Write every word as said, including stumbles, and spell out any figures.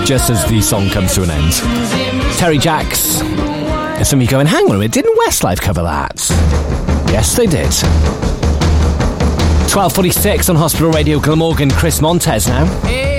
just as the song comes to an end. Terry Jacks. And some of you going, hang on a minute, didn't Westlife cover that? Yes, they did. twelve forty-six on Hospital Radio. Glamorgan, Chris Montez now.